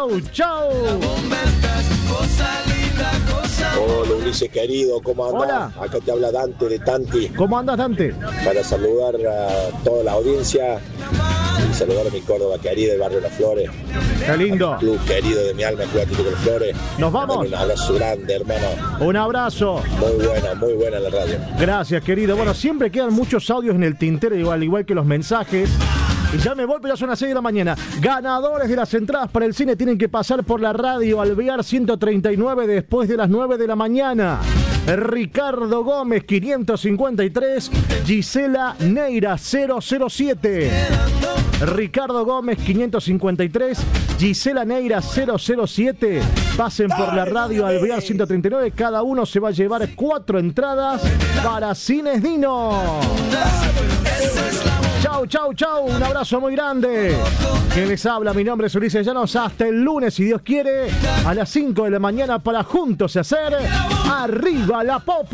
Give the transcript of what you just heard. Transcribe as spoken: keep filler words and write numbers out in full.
chau, chau. Hola Ulises querido, ¿cómo andás? Hola. Acá te habla Dante de Tanti. ¿Cómo andas, Dante? Para saludar a toda la audiencia y saludar a mi Córdoba querida del barrio Las Flores. Qué lindo. A mi club querido de mi alma, Club Atlético Las Flores. Nos vamos. Dale un abrazo grande, hermano. Un abrazo. Muy buena, muy buena la radio. Gracias, querido. Bueno, siempre quedan muchos audios en el tintero, igual, igual que los mensajes. Y ya me voy, pero ya son las seis de la mañana. Ganadores de las entradas para el cine tienen que pasar por la radio Alvear ciento treinta y nueve después de las nueve de la mañana. Ricardo Gómez, quinientos cincuenta y tres. Gisela Neira, cero cero siete. Ricardo Gómez, quinientos cincuenta y tres. Gisela Neira, cero cero siete. Pasen por la radio Alvear ciento treinta y nueve. Cada uno se va a llevar cuatro entradas para Cines Dino. Chau, chau, chau. Un abrazo muy grande. Que les habla, mi nombre es Ulises Llanos. Hasta el lunes, si Dios quiere, a las cinco de la mañana para juntos hacer Arriba la Popu.